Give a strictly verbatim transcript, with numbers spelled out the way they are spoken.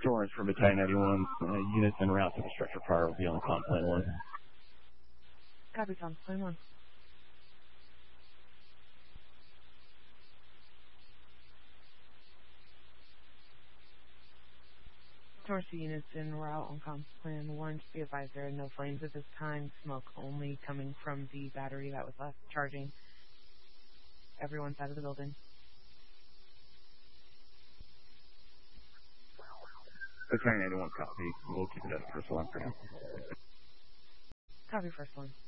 Orange for Battalion ninety-one. Uh, units en route to the structure fire will be on Comp Plan one. Copy, Comp Plan one. Source units en route on Comp Plan one. Just be advised there are no flames at this time. Smoke only coming from the battery that was left charging. Everyone's out of the building. Battalion ninety-one copy. We'll keep it up for first one for now. Copy, first one.